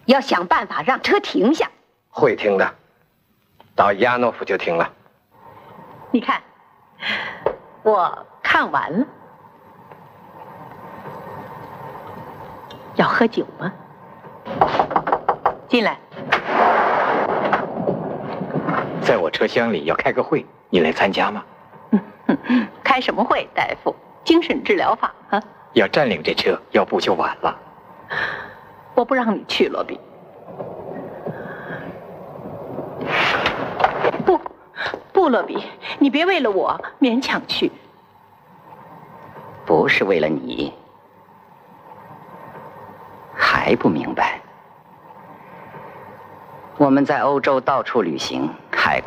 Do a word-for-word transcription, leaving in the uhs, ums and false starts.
要想办法让车停下。 会停的，到亚诺夫就停了。 你看，我看完了。要喝酒吗？进来。 在我车厢里要开个会，你来参加吗？ 开什么会，大夫？精神治疗法啊！ 要占领这车，要不就晚了。 我不让你去，罗比。不，不，罗比，你别为了我勉强去。 不是为了你，还不明白？我们在欧洲到处旅行，海。